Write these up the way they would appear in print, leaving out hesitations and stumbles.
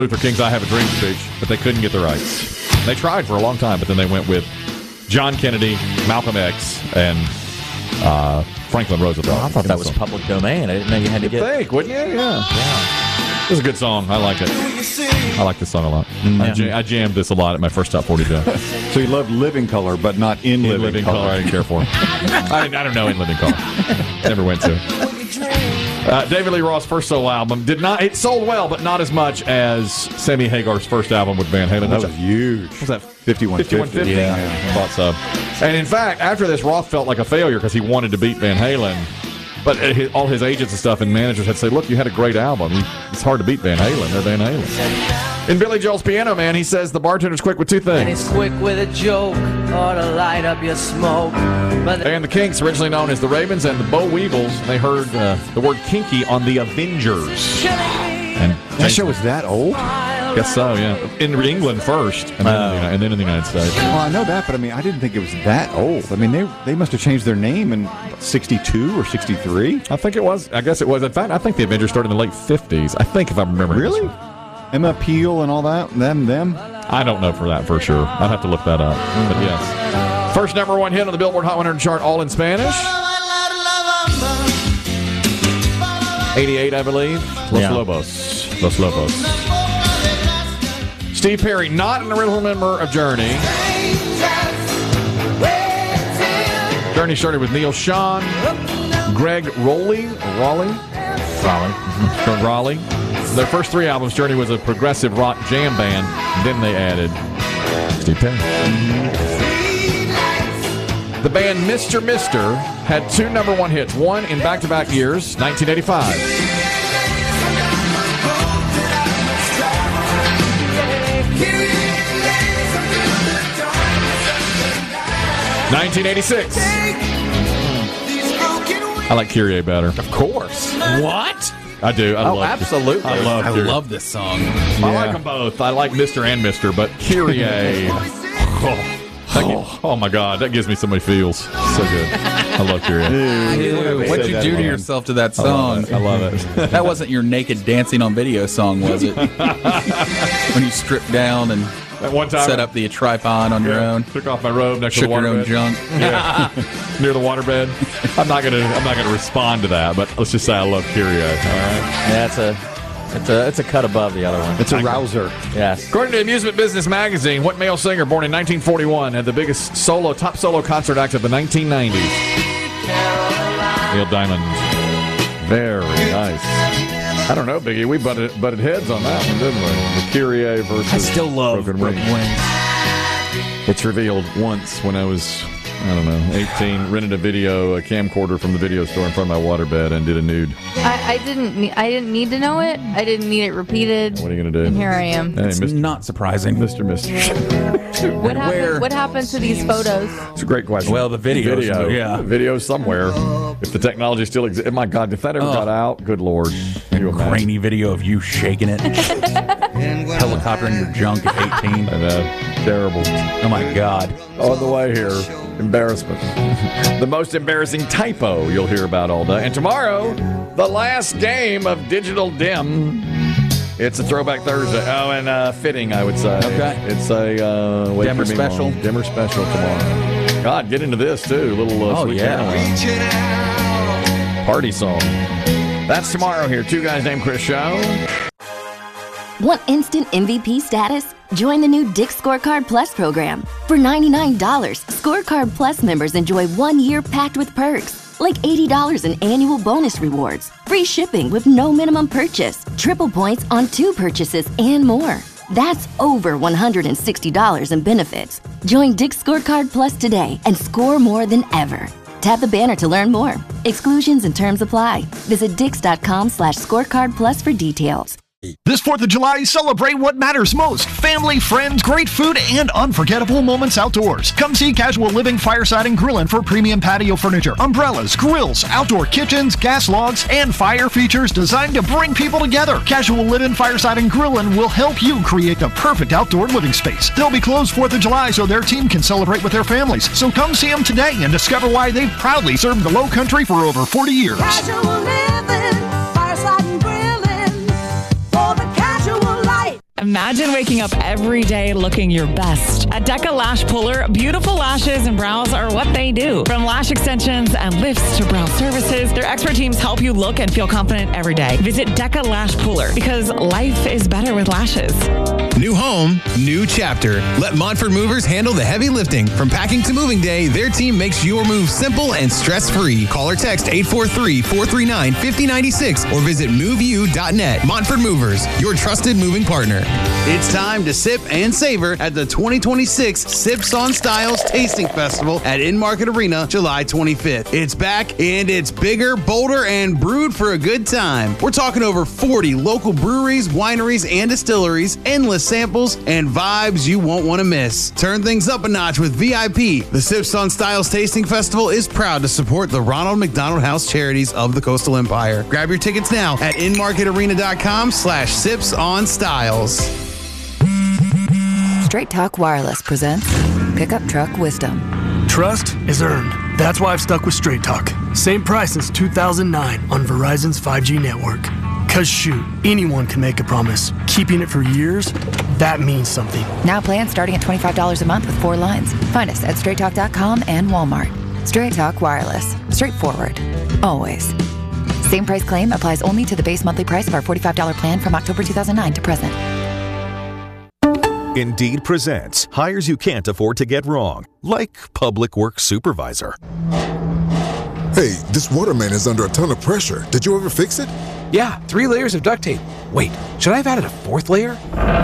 Luther King's I Have a Dream speech, but they couldn't get the rights. They tried for a long time, but then they went with John Kennedy, Malcolm X, and Franklin Roosevelt. I thought that was public domain. I didn't know you had to get... You'd think, wouldn't you? Yeah. It's a good song. I like it. I like this song a lot. I jammed this a lot at my first Top 40 show. So you loved Living Color, but not In Living Color. I didn't care for it. I don't know In Living Color. Never went to. David Lee Roth's first solo album it sold well, but not as much as Sammy Hagar's first album with Van Halen. That was huge. What was that? 5150. Yeah, I thought so. And in fact, after this, Roth felt like a failure because he wanted to beat Van Halen. But all his agents and stuff and managers had to say, look, you had a great album. It's hard to beat Van Halen. They're Van Halen. In Billy Joel's Piano Man, he says the bartender's quick with two things. And he's quick with a joke or to light up your smoke. And the Kinks, originally known as the Ravens, and the Boll Weevils, they heard the word kinky on The Avengers. And That show was that old? guess so, yeah. In England first, and then in the United States. Well, I know that, but I mean, I didn't think it was that old. I mean, they must have changed their name in 62 or 63. I think it was. I guess it was. In fact, I think the Avengers started in the late 50s. I think, if I'm remembering. Really? Emma Peel and all that? Them? I don't know for that for sure. I'd have to look that up. But yes. First #1 hit on the Billboard Hot 100 chart, all in Spanish. 88, I believe. Los Lobos. Steve Perry, not an original member of Journey. Journey started with Neil Schon, Greg Raleigh. Their first 3 albums, Journey was a progressive rock jam band. Then they added Steve Perry. The band Mr. Mister had 2 #1 hits, one in back-to-back years, 1985. 1986. I like Kyrie better. Of course. What? I do. Absolutely. I love this song. I like them both. I like Mr. and Mr., but Kyrie. Oh my God, that gives me so many feels. So good. I love Kyrie. What'd you do to yourself to that song? I love it. That wasn't your naked dancing on video song, was it? When you stripped down and That one time set up the tripod on your own. Took off my robe next to Shook the your waterbed. own junk. Yeah. Near the waterbed. I'm not gonna respond to that, but let's just say I love Kyrie. All right. Yeah, it's a cut above the other one. It's a rouser. Yes. According to Amusement Business Magazine, what male singer born in 1941 had the biggest top solo concert act of the 1990s? Neil Diamond. Very nice. I don't know, Biggie. We butted heads on that one, didn't we? The Kyrie versus I still love Broken Broken Wings. Wings. It's revealed once when I was, 18, rented a camcorder from the video store in front of my waterbed and did a nude. I didn't need to know it. I didn't need it repeated. What are you going to do? And here I am. Hey, It's not surprising. Mr. What happened to these photos? It's a great question. Well, the video. The video somewhere. If the technology still exists. My God, if that ever got out, good Lord. Can you imagine? Grainy video of you shaking it. Helicoptering your junk at 18. Terrible. Oh, my God. On the way here, embarrassment. The most embarrassing typo you'll hear about all day. And tomorrow, the last game of Digital Dim. It's a Throwback Thursday. Oh, and fitting, I would say. Okay. It's a Dimmer special. Dimmer special tomorrow. God, get into this, too. A little Sweet Caroline party song. That's tomorrow here. Two Guys Named Chris show. Want instant MVP status? Join the new Dick's Scorecard Plus program. For $99, Scorecard Plus members enjoy 1 year packed with perks, like $80 in annual bonus rewards, free shipping with no minimum purchase, triple points on 2 purchases, and more. That's over $160 in benefits. Join Dick's Scorecard Plus today and score more than ever. Tap the banner to learn more. Exclusions and terms apply. Visit dix.com/scorecard plus for details. This 4th of July, celebrate what matters most. Family, friends, great food, and unforgettable moments outdoors. Come see Casual Living Fireside and Grillin' for premium patio furniture, umbrellas, grills, outdoor kitchens, gas logs, and fire features designed to bring people together. Casual Living Fireside and Grillin' will help you create the perfect outdoor living space. They'll be closed 4th of July so their team can celebrate with their families. So come see them today and discover why they've proudly served the Low Country for over 40 years. Casual Living, Fireside and Grillin', for the casual life. Imagine waking up every day looking your best. At Deca Lash Puller, beautiful lashes and brows are what they do. From lash extensions and lifts to brow services, their expert teams help you look and feel confident every day. Visit Deca Lash Puller because life is better with lashes. New home, new chapter. Let Montford Movers handle the heavy lifting. From packing to moving day, their team makes your move simple and stress-free. Call or text 843-439-5096 or visit MoveU.net. Montford Movers, your trusted moving partner. It's time to sip and savor at the 2026 Sips on Styles Tasting Festival at In-Market Arena, July 25th. It's back, and it's bigger, bolder, and brewed for a good time. We're talking over 40 local breweries, wineries, and distilleries, endless samples, and vibes you won't want to miss. Turn things up a notch with VIP. The Sips on Styles Tasting Festival is proud to support the Ronald McDonald House Charities of the Coastal Empire. Grab your tickets now at inmarketarena.com/sipsonstyles. Straight Talk Wireless presents Pickup Truck Wisdom. Trust is earned. That's why I've stuck with Straight Talk. Same price since 2009 on Verizon's 5G network. Cause shoot, anyone can make a promise. Keeping it for years, that means something. Now plans starting at $25 a month with 4 lines. Find us at straighttalk.com and Walmart. Straight Talk Wireless. Straightforward. Always. Same price claim applies only to the base monthly price of our $45 plan from October 2009 to present. Indeed presents hires you can't afford to get wrong, like public works supervisor. Hey, this water main is under a ton of pressure. Did you ever fix it? Yeah, 3 layers of duct tape. Wait, should I have added a 4th layer?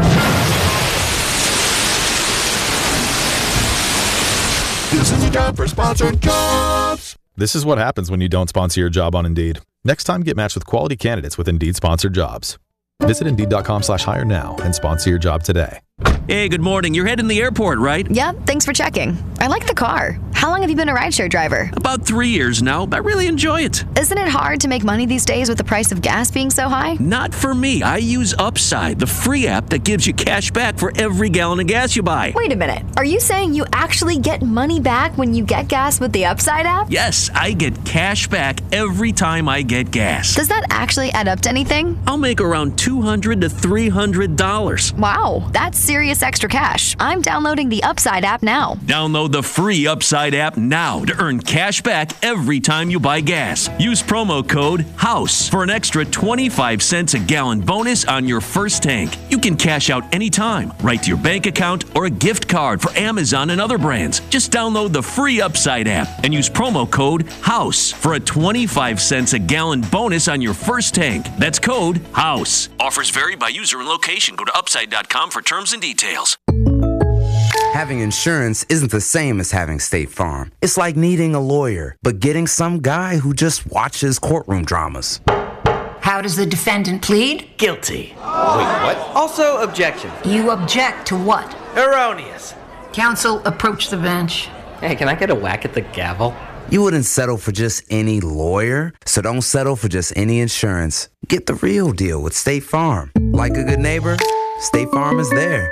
This is a job for sponsored jobs. This is what happens when you don't sponsor your job on Indeed. Next time, get matched with quality candidates with Indeed sponsored jobs. Visit Indeed.com/hire now and sponsor your job today. Hey, good morning. You're heading to the airport, right? Yep, thanks for checking. I like the car. How long have you been a rideshare driver? About 3 years now. I really enjoy it. Isn't it hard to make money these days with the price of gas being so high? Not for me. I use Upside, the free app that gives you cash back for every gallon of gas you buy. Wait a minute. Are you saying you actually get money back when you get gas with the Upside app? Yes, I get cash back every time I get gas. Does that actually add up to anything? I'll make around $200 to $300. Wow, that's serious extra cash. I'm downloading the Upside app now. Download the free Upside app now to earn cash back every time you buy gas. Use promo code HOUSE for an extra 25 cents a gallon bonus on your first tank. You can cash out anytime, right to your bank account or a gift card for Amazon and other brands. Just download the free Upside app and use promo code HOUSE for a 25 cents a gallon bonus on your first tank. That's code HOUSE. Offers vary by user and location. Go to upside.com for terms and details. Having insurance isn't the same as having State Farm. It's like needing a lawyer, but getting some guy who just watches courtroom dramas. How does the defendant plead? Guilty. Wait, what? Also, objection. You object to what? Erroneous. Counsel, approach the bench. Hey, can I get a whack at the gavel? You wouldn't settle for just any lawyer, so don't settle for just any insurance. Get the real deal with State Farm. Like a good neighbor, State Farm is there.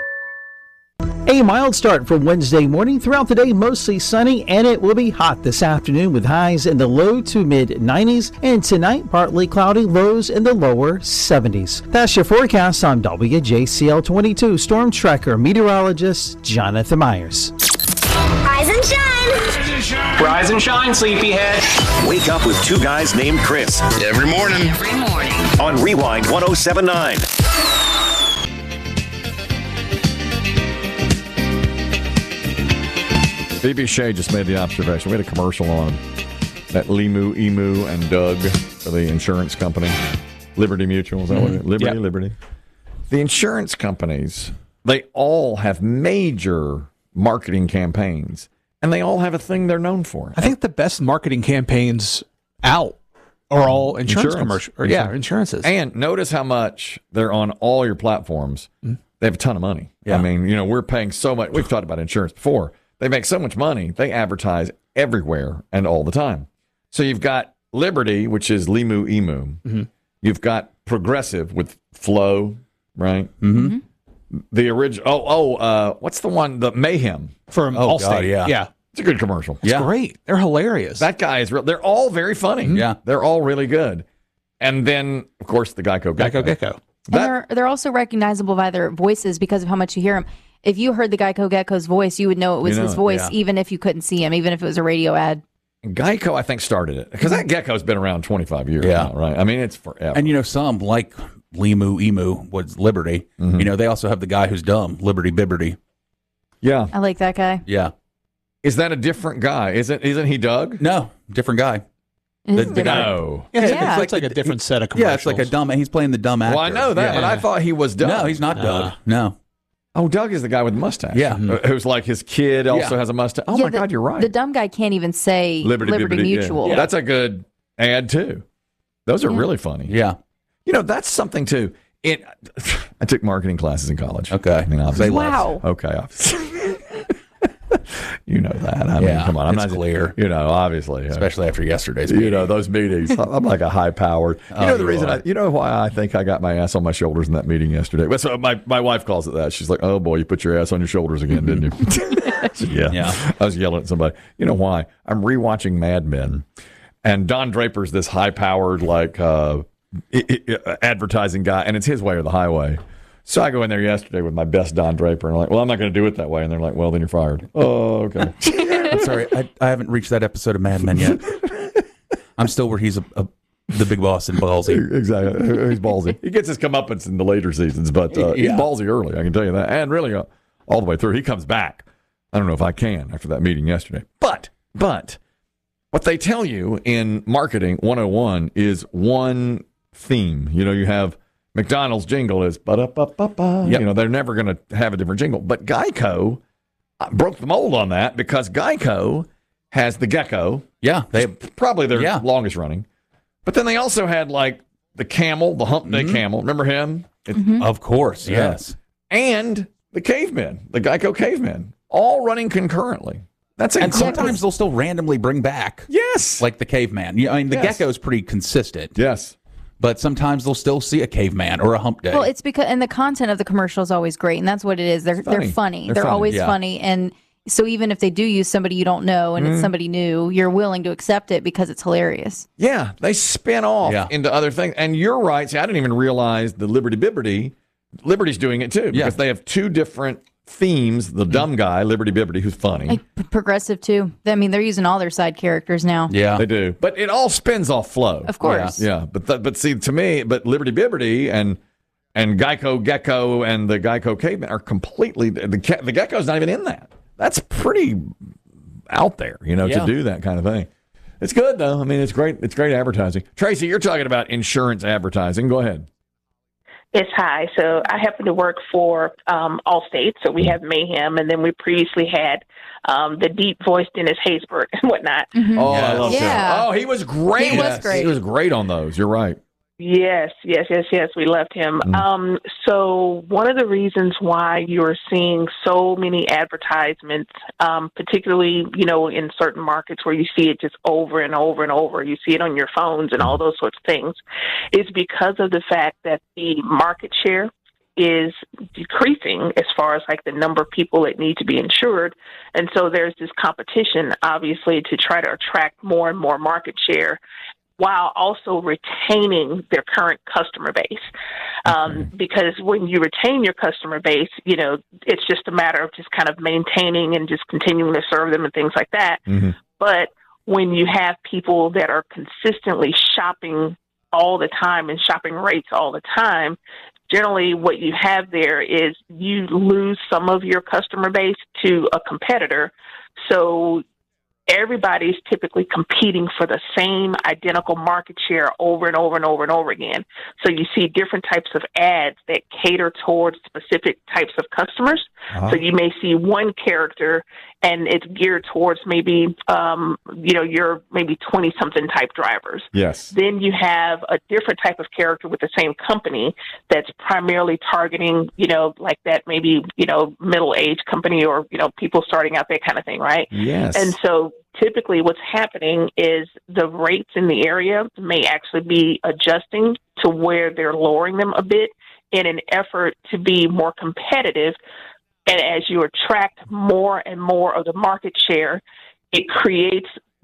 A mild start for Wednesday morning. Throughout the day, mostly sunny, and it will be hot this afternoon with highs in the low to mid 90s. And tonight, partly cloudy, lows in the lower 70s. That's your forecast on WJCL 22 Storm Tracker meteorologist Jonathan Myers. Rise and shine! Rise and shine, sleepyhead. Wake up with 2 guys named Chris. Every morning. On Rewind 1079. BB Shea just made the observation. We had a commercial on that Limu, Emu, and Doug for the insurance company. Liberty Mutual, is that what it is? Liberty, yep. Liberty. The insurance companies, they all have major marketing campaigns, and they all have a thing they're known for. I think the best marketing campaigns out are all insurance commercials. Yeah, insurances. And notice how much they're on all your platforms. Mm-hmm. They have a ton of money. Yeah. I mean, we're paying so much. We've talked about insurance before. They make so much money, they advertise everywhere and all the time. So you've got Liberty, which is Limu Emu. Mm-hmm. You've got Progressive with Flow, right? Mm-hmm. The original, what's the one? The Mayhem. From Allstate. God, yeah. It's a good commercial. It's great. They're hilarious. That guy is real. They're all very funny. Mm-hmm. Yeah. They're all really good. And then, of course, the Geico Gecko. And they're also recognizable by their voices because of how much you hear them. If you heard the Geico Gecko's voice, you would know it was his voice, even if you couldn't see him, even if it was a radio ad. Geico, I think, started it because that Gecko's been around 25 years now, right? I mean, it's forever. And, some like Limu, Emu was Liberty. They also have the guy who's dumb, Liberty Bibberty. Yeah. I like that guy. Yeah. Is that a different guy? Isn't he Doug? No, different guy. The guy. No. Yeah, it's like a different set of commercials. Yeah, it's like a dumb. He's playing the dumb actor. Well, I know that, but I thought he was Doug. No, he's not Doug. No. Oh, Doug is the guy with the mustache. Yeah. Who's like his kid also has a mustache. Oh, my God, you're right. The dumb guy can't even say Liberty Mutual. Yeah. That's a good ad, too. Those are really funny. Yeah. That's something, too. I took marketing classes in college. Okay. I mean, obviously. Wow. Okay. You know that. I mean, come on. I'm not clear. Obviously. Especially after yesterday's meeting. Those meetings. I'm like a high-powered. The reason why I think I got my ass on my shoulders in that meeting yesterday? Well, so my wife calls it that. She's like, oh, boy, you put your ass on your shoulders again, didn't you? Yeah. I was yelling at somebody. You know why? I'm rewatching Mad Men, and Don Draper's this high-powered, like, advertising guy, and it's his way or the highway. So I go in there yesterday with my best Don Draper, and I'm like, well, I'm not going to do it that way. And they're like, well, then you're fired. Oh, okay. I'm sorry. I haven't reached that episode of Mad Men yet. I'm still where he's the big boss in Ballsy. Exactly. He's ballsy. He gets his comeuppance in the later seasons, but he's ballsy early, I can tell you that. And really all the way through. He comes back. I don't know if I can after that meeting yesterday. But what they tell you in Marketing 101 is one theme. You have McDonald's jingle is ba-da-ba-ba-ba. Yep. They're never going to have a different jingle. But Geico broke the mold on that because Geico has the Gecko. Yeah. Probably their longest running. But then they also had like the camel, the hump day camel. Remember him? Of course, yes. And the cavemen, the Geico cavemen, all running concurrently. That's and sometimes they'll still randomly bring back. Yes. Like the caveman. I mean, the Gecko's pretty consistent. Yes. But sometimes they'll still see a caveman or a hump day. Well, it's because, and the content of the commercial is always great, and that's what it is. They're funny. They're always funny, and so even if they do use somebody you don't know and it's somebody new, you're willing to accept it because it's hilarious. Yeah, they spin off into other things. And you're right. See, I didn't even realize the Liberty Bibberty. Liberty's doing it too because they have two different themes. The dumb guy, Liberty Bibberty, who's funny. Like Progressive too. I mean, they're using all their side characters now. Yeah, they do. But it all spins off flow. Of course. Yeah. But see, to me, Liberty Bibberty and Geico Gecko and the Geico Caveman are completely. The Gecko's not even in that. That's pretty out there, to do that kind of thing. It's good though. I mean, it's great. It's great advertising. Tracy, you're talking about insurance advertising. Go ahead. It's high. So I happen to work for Allstate, so we have Mayhem, and then we previously had the deep voice Dennis Haysbert and whatnot. Mm-hmm. Oh, I love him. Oh, he was great. He was great. He was great on those. You're right. Yes. We loved him. So one of the reasons why you're seeing so many advertisements, particularly, in certain markets where you see it just over and over and over, you see it on your phones and all those sorts of things, is because of the fact that the market share is decreasing as far as like the number of people that need to be insured. And so there's this competition, obviously, to try to attract more and more market share while also retaining their current customer base. Because when you retain your customer base, it's just a matter of just kind of maintaining and just continuing to serve them and things like that. Mm-hmm. But when you have people that are consistently shopping all the time and shopping rates all the time, generally what you have there is you lose some of your customer base to a competitor. So everybody's typically competing for the same identical market share over and over and over and over again. So you see different types of ads that cater towards specific types of customers. Uh-huh. So you may see one character and it's geared towards maybe, your maybe 20-something type drivers. Yes. Then you have a different type of character with the same company that's primarily targeting, like that maybe, middle-aged company or, people starting out, that kind of thing, right? Yes. And so typically what's happening is the rates in the area may actually be adjusting to where they're lowering them a bit in an effort to be more competitive. And as you attract more and more of the market share, it creates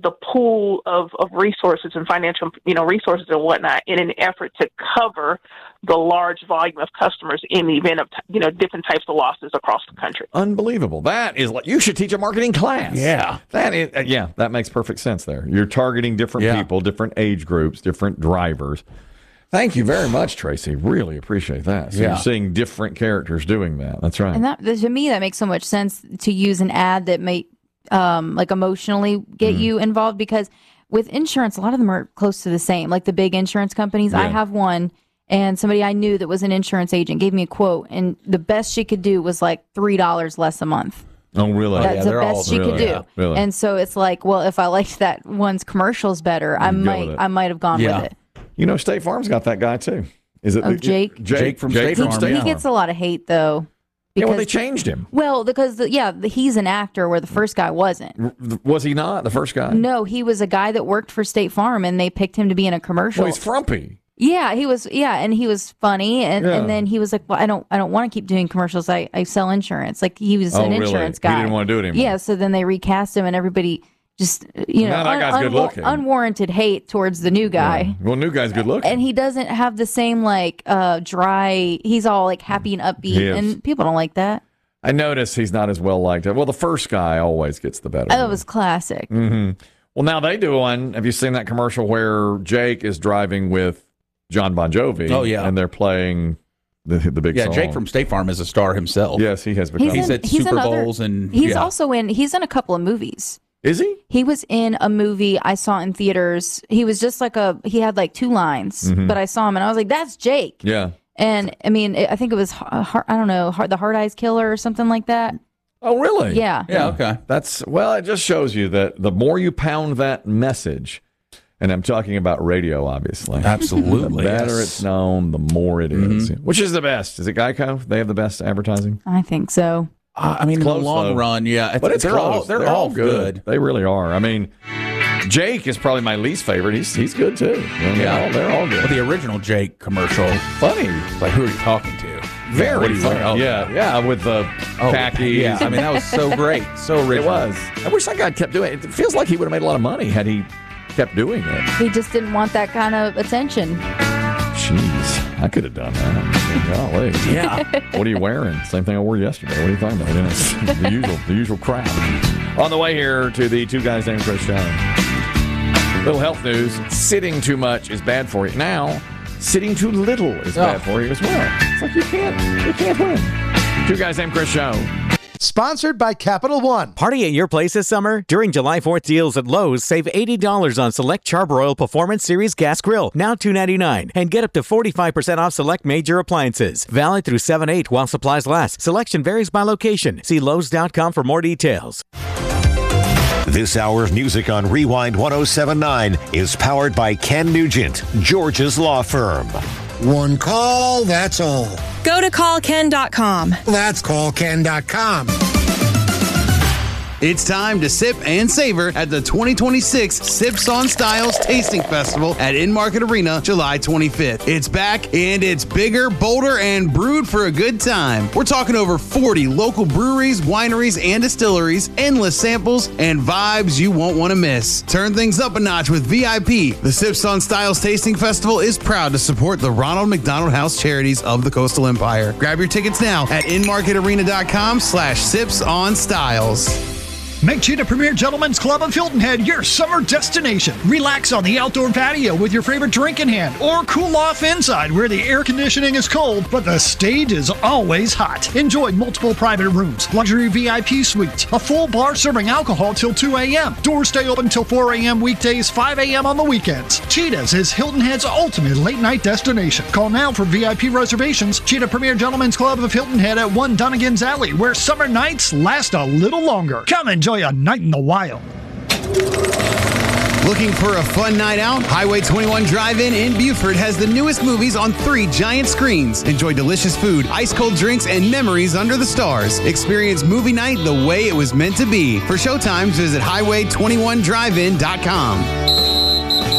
the pool of resources and financial, resources and whatnot in an effort to cover the large volume of customers in the event of, different types of losses across the country. Unbelievable. That is like, you should teach a marketing class. Yeah. That makes perfect sense there. You're targeting different people, different age groups, different drivers. Thank you very much, Tracy. Really appreciate that. So you're seeing different characters doing that. That's right. And to me, that makes so much sense to use an ad that may emotionally get you involved, because with insurance, a lot of them are close to the same. Like the big insurance companies, I have one, and somebody I knew that was an insurance agent gave me a quote, and the best she could do was like $3 less a month. Oh, really? That's the best she could do. Yeah, really. And so it's like, well, if I liked that one's commercials better, I might have gone with it. State Farm's got that guy too. Is it Jake? Jake from State Farm. He gets a lot of hate though. Because, they changed him. Well, because he's an actor where the first guy wasn't. Was he not the first guy? No, he was a guy that worked for State Farm, and they picked him to be in a commercial. Well, he's frumpy. Yeah, he was. Yeah, and he was funny, and then he was like, "Well, I don't want to keep doing commercials. I sell insurance." Like he was an insurance guy. He didn't want to do it anymore. Yeah, so then they recast him, and everybody just that guy's good looking. Unwarranted hate towards the new guy. Yeah. Well, new guy's good looking, and he doesn't have the same dry. He's all like happy and upbeat, and people don't like that. I notice he's not as well liked. Well, the first guy always gets the better. Oh, it was classic. Mm-hmm. Well, now they do one. Have you seen that commercial where Jake is driving with John Bon Jovi? Oh, yeah. And they're playing the big song. Yeah, Jake from State Farm is a star himself. Yes, he has become. He's at Super Bowls and he's also he's in a couple of movies. Is he? He was in a movie I saw in theaters. He was just he had like 2 lines, but I saw him and I was like, that's Jake. Yeah. And I mean, I think it was, I don't know, the Hard Eyes Killer or something like that. Oh, really? Yeah. Yeah, okay. It just shows you that the more you pound that message, and I'm talking about radio, obviously. Absolutely. The better it's known, the more it is. Which is the best? Is it Geico? They have the best advertising? I think so. I mean, in the long run, yeah. But they're all good. They really are. I mean, Jake is probably my least favorite. He's good too. They're all good. Well, the original Jake commercial, funny. Like, who are you talking to? Very funny. Yeah, with the khakis. Yeah, I mean, that was so great, so original. It was. I wish that guy kept doing it. It feels like he would have made a lot of money had he kept doing it. He just didn't want that kind of attention. Jeez, I could have done that. Golly. Yeah. What are you wearing? Same thing I wore yesterday. What are you talking about? The usual crap. On the way here to the Two Guys Named Chris show. Little health news. Sitting too much is bad for you. Now, sitting too little is bad for you as well. It's like you can't win. Two Guys Named Chris show. Sponsored by Capital One. Party at your place this summer? During July 4th deals at Lowe's, save $80 on select Charbroil Performance Series gas grill, now $2.99, and get up to 45% off select major appliances. Valid through 7/8 while supplies last. Selection varies by location. See Lowe's.com for more details. This hour of music on Rewind 107.9 is powered by Ken Nugent, George's law firm. One call, that's all. Go to callken.com. That's callken.com. It's time to sip and savor at the 2026 Sips on Styles Tasting Festival at In-Market Arena, July 25th. It's back, and it's bigger, bolder, and brewed for a good time. We're talking over 40 local breweries, wineries, and distilleries, endless samples, and vibes you won't want to miss. Turn things up a notch with VIP. The Sips on Styles Tasting Festival is proud to support the Ronald McDonald House Charities of the Coastal Empire. Grab your tickets now at inmarketarena.com/sipsonstyles. Make Cheetah Premier Gentlemen's Club of Hilton Head your summer destination. Relax on the outdoor patio with your favorite drink in hand, or cool off inside where the air conditioning is cold, but the stage is always hot. Enjoy multiple private rooms, luxury VIP suites, a full bar serving alcohol till 2 a.m. Doors stay open till 4 a.m. weekdays, 5 a.m. on the weekends. Cheetah's is Hilton Head's ultimate late-night destination. Call now for VIP reservations. Cheetah Premier Gentlemen's Club of Hilton Head at 1 Dunnigan's Alley, where summer nights last a little longer. Come enjoy a night in the wild. Looking for a fun night out? Highway 21 Drive-In in Buford has the newest movies on 3 giant screens. Enjoy delicious food, ice-cold drinks, and memories under the stars. Experience movie night the way it was meant to be. For showtimes, visit highway21drivein.com.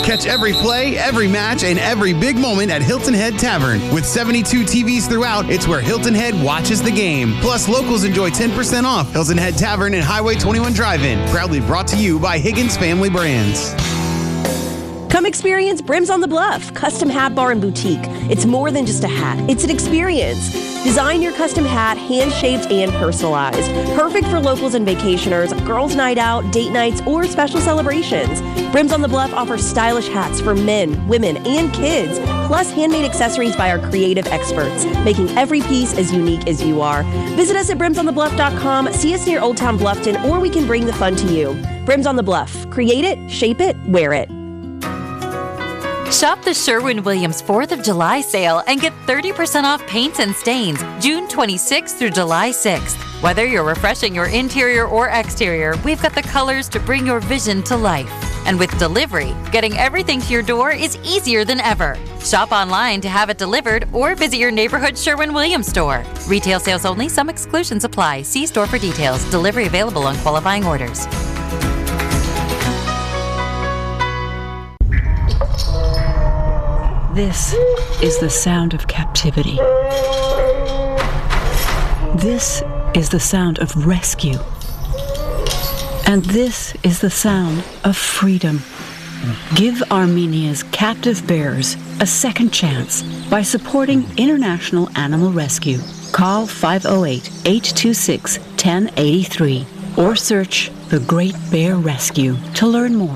Catch every play, every match, and every big moment at Hilton Head Tavern. With 72 TVs throughout, it's where Hilton Head watches the game. Plus, locals enjoy 10% off. Hilton Head Tavern and Highway 21 Drive-In. Proudly brought to you by Higgins Family Brands. Come experience Brims on the Bluff, custom hat bar and boutique. It's more than just a hat. It's an experience. Design your custom hat, hand-shaped and personalized. Perfect for locals and vacationers, girls' night out, date nights, or special celebrations. Brims on the Bluff offers stylish hats for men, women, and kids, plus handmade accessories by our creative experts, making every piece as unique as you are. Visit us at brimsonthebluff.com, see us near Old Town Bluffton, or we can bring the fun to you. Brims on the Bluff. Create it, shape it, wear it. Shop the Sherwin-Williams 4th of July sale and get 30% off paints and stains June 26th through July 6th. Whether you're refreshing your interior or exterior, we've got the colors to bring your vision to life. And with delivery, getting everything to your door is easier than ever. Shop online to have it delivered or visit your neighborhood Sherwin-Williams store. Retail sales only, some exclusions apply. See store for details. Delivery available on qualifying orders. This is the sound of captivity. This is the sound of rescue. And this is the sound of freedom. Give Armenia's captive bears a second chance by supporting International Animal Rescue. Call 508-826-1083 or search The Great Bear Rescue to learn more.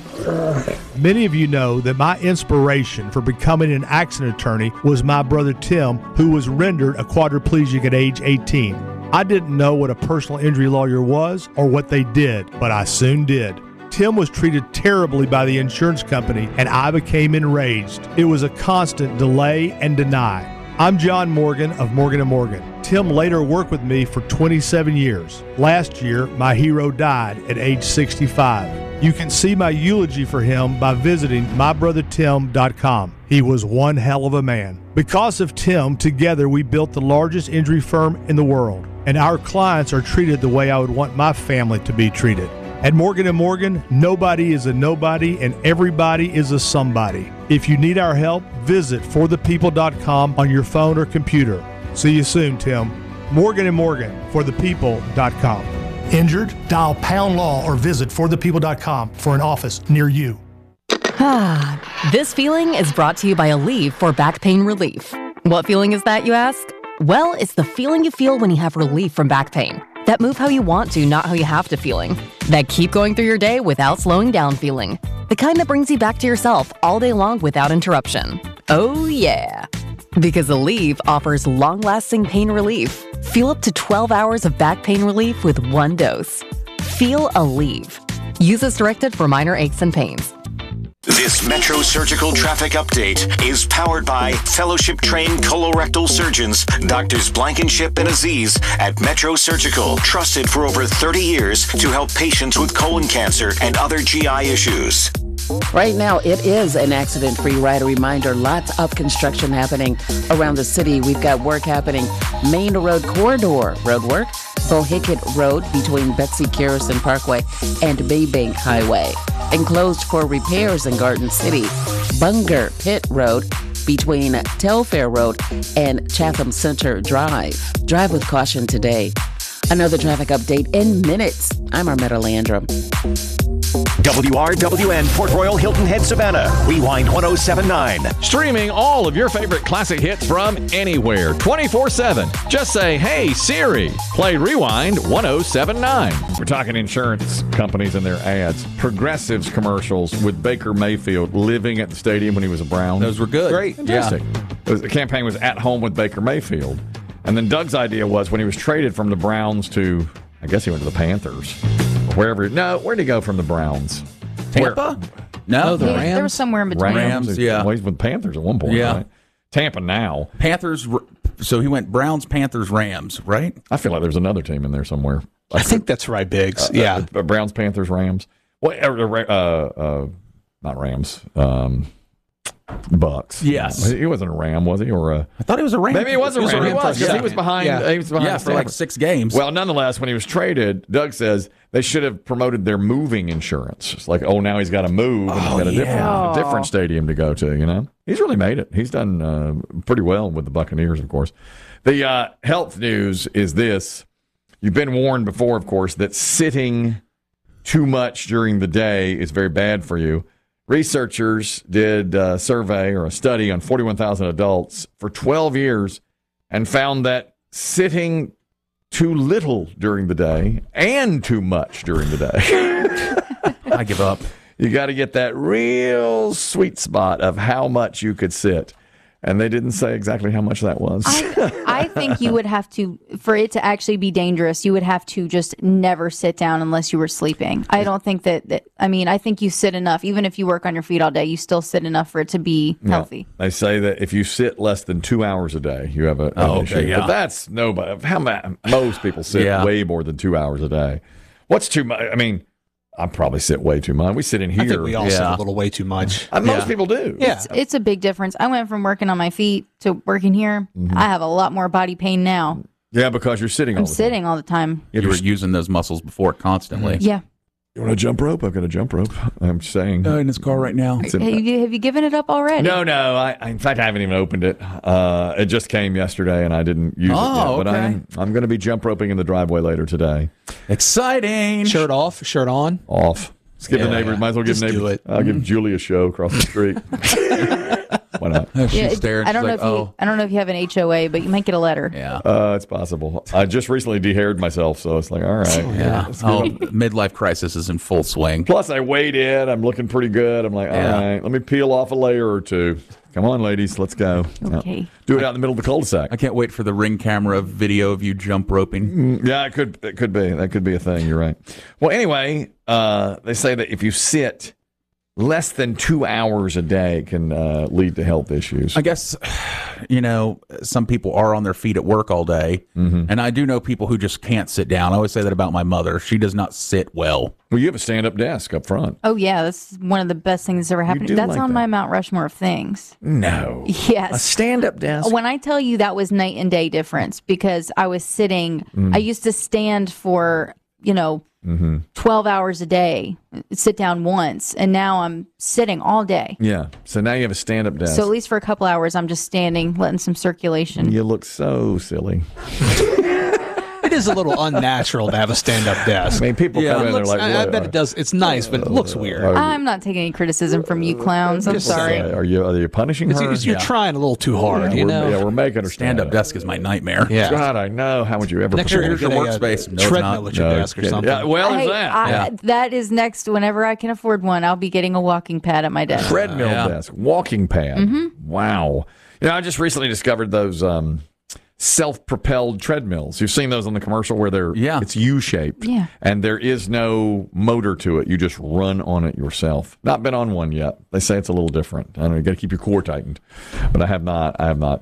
Many of you know that my inspiration for becoming an accident attorney was my brother Tim, who was rendered a quadriplegic at age 18. I didn't know what a personal injury lawyer was or what they did, but I soon did. Tim was treated terribly by the insurance company, and I became enraged. It was a constant delay and deny. I'm John Morgan of Morgan & Morgan. Tim later worked with me for 27 years. Last year, my hero died at age 65. You can see my eulogy for him by visiting mybrothertim.com. He was one hell of a man. Because of Tim, together we built the largest injury firm in the world, and our clients are treated the way I would want my family to be treated. At Morgan & Morgan, nobody is a nobody and everybody is a somebody. If you need our help, visit forthepeople.com on your phone or computer. See you soon, Tim. Morgan & Morgan, forthepeople.com. Injured? Dial Pound Law or visit forthepeople.com for an office near you. This feeling is brought to you by Aleve for back pain relief. What feeling is that, you ask? Well, it's the feeling you feel when you have relief from back pain. That move how you want to, not how you have to feeling. That keep going through your day without slowing down feeling. The kind that brings you back to yourself all day long without interruption. Oh yeah. Because Aleve offers long-lasting pain relief. Feel up to 12 hours of back pain relief with one dose. Feel Aleve. Use as directed for minor aches and pains. This Metro Surgical Traffic Update is powered by fellowship-trained colorectal surgeons, Doctors Blankenship and Aziz at Metro Surgical, trusted for over 30 years to help patients with colon cancer and other GI issues. Right now, it is an accident-free ride. A reminder, lots of construction happening around the city. We've got work happening. Main Road Corridor road work, Bohicket Road between Betsy Garrison Parkway and Baybank Highway. Enclosed for repairs in Garden City. Bunger Pit Road between Telfair Road and Chatham Center Drive. Drive with caution today. Another traffic update in minutes. I'm Armetta Landrum. WRWN Port Royal Hilton Head Savannah. Rewind 1079. Streaming all of your favorite classic hits from anywhere 24/7. Just say, hey Siri, play Rewind 1079. We're talking insurance companies and their ads. Progressive's commercials with Baker Mayfield living at the stadium when he was a Brown. Those were good. Great. Fantastic. Yeah. The campaign was at home with Baker Mayfield. And then Doug's idea was when he was traded from the Browns to, I guess he went to the Panthers. Wherever. No, where'd he go from the Browns? Tampa? No, the Rams. There was somewhere in between. Rams, yeah. Well, he's with Panthers at one point, right? Tampa now. Panthers, so he went Browns, Panthers, Rams, right? I feel like there's another team in there somewhere. I think that's right, Biggs. Browns, Panthers, Rams. Well, not Rams. bucks. Yes. He wasn't a Ram, was he? Or I thought he was a Ram. Maybe he was a Ram. He was, because he was behind. Yeah, he was behind for like 6 games. Well, nonetheless, when he was traded, Doug says they should have promoted their moving insurance. It's like, now he's got to move, and he's got a different stadium to go to. You know, he's really made it. He's done pretty well with the Buccaneers, of course. The health news is this: you've been warned before, of course, that sitting too much during the day is very bad for you. Researchers did a survey or a study on 41,000 adults for 12 years and found that sitting too little during the day and too much during the day. I give up. You got to get that real sweet spot of how much you could sit. And they didn't say exactly how much that was. I think you would have to, for it to actually be dangerous, you would have to just never sit down unless you were sleeping. I don't think I think you sit enough. Even if you work on your feet all day, you still sit enough for it to be healthy. Yeah. They say that if you sit less than 2 hours a day, you have an issue. Yeah. But that's nobody. Most people sit way more than 2 hours a day. What's too much? I mean, I probably sit way too much. We sit in here. I think we all sit a little way too much. Most people do. Yeah. It's a big difference. I went from working on my feet to working here. I have a lot more body pain now. Yeah, because you're sitting all the time. I'm sitting all the time. You were using those muscles before constantly. Yeah. You want a jump rope? I've got a jump rope. I'm saying. In his car right now. Have you given it up already? No. In fact, I haven't even opened it. It just came yesterday, and I didn't use it yet. But I'm going to be jump roping in the driveway later today. Exciting. Shirt off, shirt on? Off. Let's give the neighbors. Might as well give the neighbors. Do it. I'll give Julie a show across the street. Why not? She's staring. I don't know if you have an HOA, but you might get a letter. Yeah. It's possible. I just recently de-haired myself, so it's like, all right. Yeah. Midlife crisis is in full swing. Plus, I weighed in. I'm looking pretty good. I'm like, all right, let me peel off a layer or two. Come on, ladies, let's go. Okay. Do it out in the middle of the cul-de-sac. I can't wait for the Ring camera video of you jump roping. Yeah, it could be. That could be a thing. You're right. Well, anyway, they say that if you sit less than 2 hours a day can lead to health issues. I guess, some people are on their feet at work all day, and I do know people who just can't sit down. I always say that about my mother. She does not sit well. Well, you have a stand-up desk up front. Oh, yeah. That's one of the best things that's ever happened. That's on my Mount Rushmore of things. No. Yes. A stand-up desk? When I tell you that was night and day difference, because I was sitting, I used to stand for, 12 hours a day, sit down once, and now I'm sitting all day. Yeah. So now you have a stand-up desk. So at least for a couple hours, I'm just standing, letting some circulation. You look so silly. It is a little unnatural to have a stand-up desk. I mean, people come in, they're like, I bet it does. It's nice, but it looks weird. I'm not taking any criticism from you clowns. I'm sorry. Are you punishing her? You're trying a little too hard, we're making her stand-up desk is my nightmare. Yeah. God, I know. How would you ever? Next year, here's your workspace. Treadmill at your desk or something. Yeah, well, there's that. That is next. Whenever I can afford one, I'll be getting a walking pad at my desk. Treadmill desk, walking pad. Wow. I just recently discovered those self-propelled treadmills. You've seen those on the commercial where it's U-shaped. Yeah. And there is no motor to it. You just run on it yourself. Not been on one yet. They say it's a little different. I don't know, you got to keep your core tightened. But I have not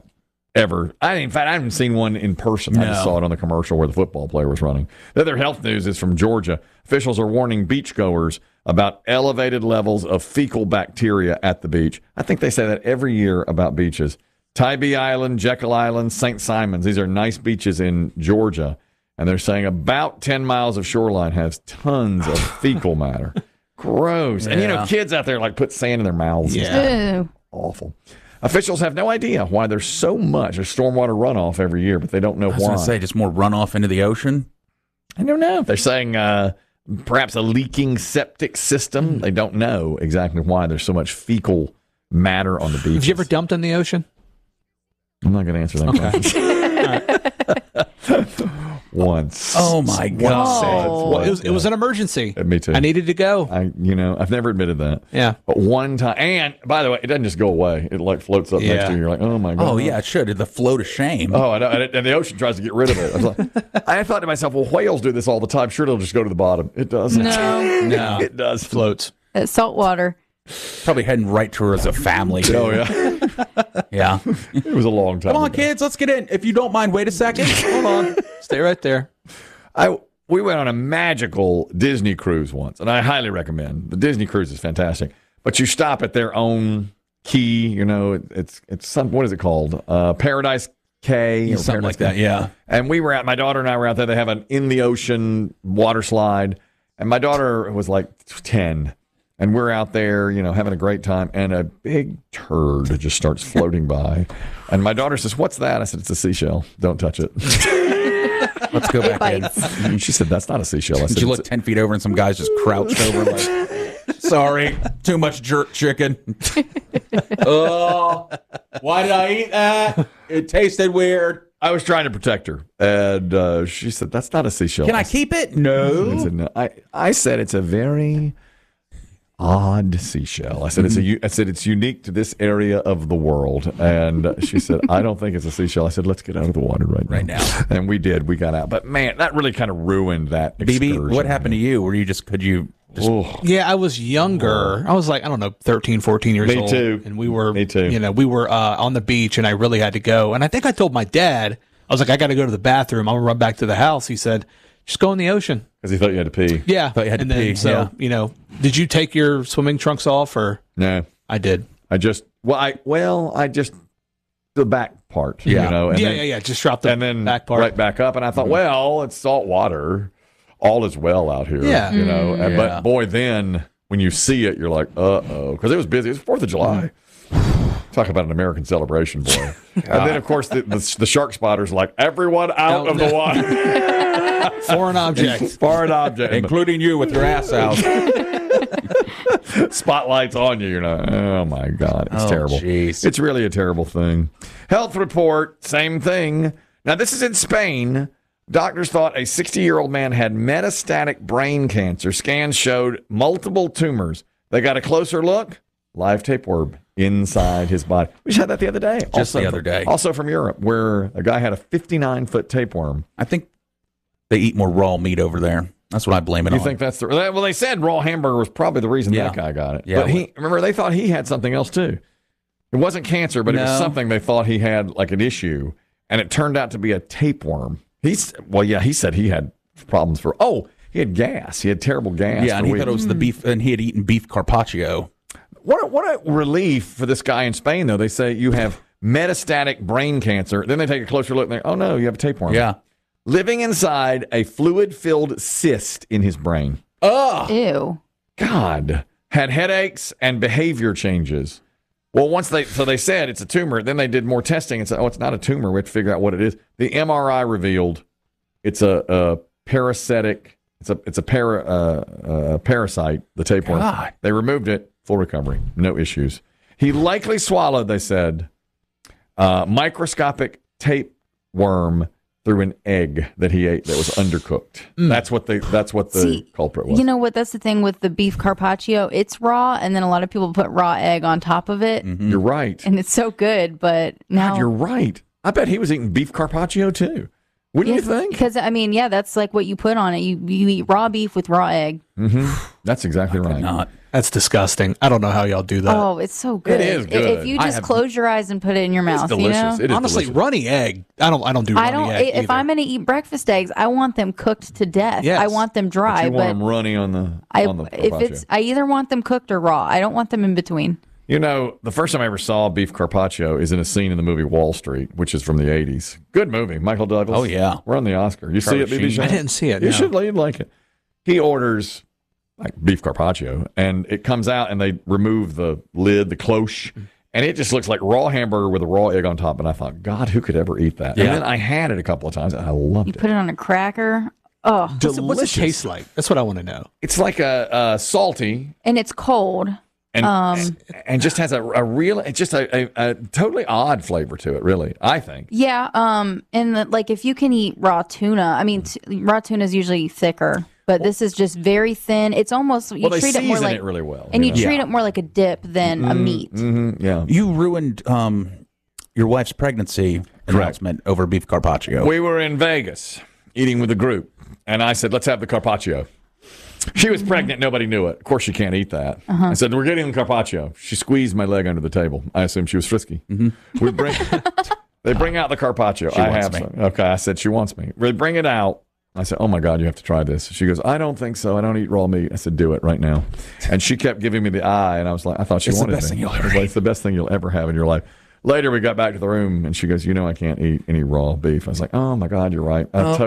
ever. In fact, I haven't seen one in person. I just saw it on the commercial where the football player was running. The other health news is from Georgia. Officials are warning beachgoers about elevated levels of fecal bacteria at the beach. I think they say that every year about beaches. Tybee Island, Jekyll Island, St. Simons. These are nice beaches in Georgia. And they're saying about 10 miles of shoreline has tons of fecal matter. Gross. And, kids out there put sand in their mouths. Yeah. Awful. Officials have no idea why there's so much stormwater runoff every year, but they don't know why. I was going to say, just more runoff into the ocean? I don't know. They're saying perhaps a leaking septic system. They don't know exactly why there's so much fecal matter on the beach. Have you ever dumped in the ocean? I'm not going to answer that question. Once. Oh, my God. It was an emergency. Me too. I needed to go. I've never admitted that. Yeah. But one time, and by the way, it doesn't just go away. It floats up next to you. You're like, oh, my God. Oh, yeah, it should. The float of shame. Oh, I know. And the ocean tries to get rid of it. I thought to myself, well, whales do this all the time. Sure, it'll just go to the bottom. It doesn't. No. It does. Floats. Salt water. Probably heading right to her as a family. Oh, yeah. Yeah. It was a long time Come on, ago. kids, let's get in. If you don't mind, wait a second. Hold on. Stay right there. We went on a magical Disney cruise once, and I highly recommend. The Disney cruise is fantastic. But you stop at their own Key. You know, it's some, what is it called? Paradise K or something like that. Yeah. And we were my daughter and I were out there. They have an in the ocean water slide, and my daughter was like 10. And we're out there, you know, having a great time, and a big turd just starts floating by. And my daughter says, "What's that?" I said, "It's a seashell. Don't touch it." Let's go back in. And she said, "That's not a seashell." I said, "Did you look 10 feet over and some guys just crouched over like, sorry, too much jerk chicken." Oh, why did I eat that? It tasted weird. I was trying to protect her, and she said, "That's not a seashell." Can I keep it? No. I said, "No." I said, "It's a very odd seashell." I said, it's unique to this area of the world. And she said, "I don't think it's a seashell." I said, "Let's get out of the water right now." And we did. We got out. But man, that really kind of ruined that excursion. BB, what happened to you? Were you just, Yeah, I was younger. I was like, I don't know, 13, 14 years old. Me too. And we were, Me too. You know, we were on the beach, and I really had to go. And I think I told my dad, I was like, I got to go to the bathroom. I'm going to run back to the house. He said, just go in the ocean. Because he thought you had to pee. Yeah. Thought you had to then, pee. So, Yeah. you know, did you take your swimming trunks off or? No. I did. I just the back part. Yeah. You know, and Yeah. Just drop the back part. Right back up. And I thought, well, it's salt water. All is well out here. Yeah. You know, Yeah. but boy, then when you see it, you're like, uh-oh. Because it was busy. It was 4th of July. Talk about an American celebration, boy. And then, of course, the shark spotters like, everyone out of the water. Foreign objects. Foreign objects. including you with your ass out. Spotlights on you. You're like, oh, my God. It's terrible. Geez. It's really a terrible thing. Health report, same thing. Now, this is in Spain. Doctors thought a 60-year-old man had metastatic brain cancer. Scans showed multiple tumors. They got a closer look. Live tapeworm inside his body. We just had that the other day. The other day. Also from Europe, where a guy had a 59-foot tapeworm. I think they eat more raw meat over there. That's what I blame it on. You think that's well? They said raw hamburger was probably the reason that guy got it. Yeah. But remember, they thought he had something else too. It wasn't cancer, but it was something they thought he had, like an issue, and it turned out to be a tapeworm. He said he had problems he had gas. He had terrible gas. Yeah, and he thought it was the beef, and he had eaten beef carpaccio. What a relief for this guy in Spain, though. They say you have metastatic brain cancer. Then they take a closer look and they, oh, no, you have a tapeworm. Yeah. Living inside a fluid-filled cyst in his brain. Oh. Ew. God. Had headaches and behavior changes. Well, they said it's a tumor. Then they did more testing and said, oh, it's not a tumor. We have to figure out what it is. The MRI revealed it's a parasitic. It's a parasite, the tapeworm. God. They removed it. Full recovery. No issues. He likely swallowed, they said, microscopic tapeworm through an egg that he ate that was undercooked. That's what the culprit was. You know what? That's the thing with the beef carpaccio. It's raw, and then a lot of people put raw egg on top of it. Mm-hmm. You're right. And it's so good, but now... God, you're right. I bet he was eating beef carpaccio, too. Wouldn't you think? Because, I mean, yeah, that's like what you put on it. You eat raw beef with raw egg. Mm-hmm. That's exactly right. That's disgusting. I don't know how y'all do that. Oh, it's so good. It is good. If you just close your eyes and put it in your mouth, It's delicious. you know? It is Honestly, delicious. runny egg. I don't do runny egg If either. I'm going to eat breakfast eggs, I want them cooked to death. Yes. I want them dry. You want them runny on the carpaccio. I either want them cooked or raw. I don't want them in between. You know, the first time I ever saw beef carpaccio is in a scene in the movie Wall Street, which is from the 80s. Good movie. Michael Douglas. Oh, yeah. We're on the Oscar. You Charlie see it, BB? Sheen. I didn't see it. You no. should like it. He orders like beef carpaccio, and it comes out, and they remove the lid, the cloche, and it just looks like raw hamburger with a raw egg on top. And I thought, God, who could ever eat that? Yeah. And then I had it a couple of times, and I loved You it. put it on a cracker. Oh, What's it taste like? That's what I want to know. It's like a salty. and it's cold. And just has a real, it's just a totally odd flavor to it, really, I think. Yeah. And like if you can eat raw tuna, I mean, raw tuna is usually thicker, but this is just very thin. It's almost you they treat it more season like it really well, and you you know? treat it more like a dip than a meat. Yeah. You ruined your wife's pregnancy announcement over beef carpaccio. We were in Vegas eating with a group, and I said, let's have the carpaccio. She was pregnant. Nobody knew it. Of course, she can't eat that. I said, we're getting the carpaccio. She squeezed my leg under the table. I assumed she was frisky. They bring out the carpaccio. She I wants have me. some. Okay, I said she wants me. They bring it out, I said, oh, my God, you have to try this. She goes, I don't think so. I don't eat raw meat. I said, do it right now. And she kept giving me the eye, and I was like, I thought she wanted It's the best thing you'll ever have in your life. Later, we got back to the room, and she goes, I can't eat any raw beef. I was like, oh, my God, you're right.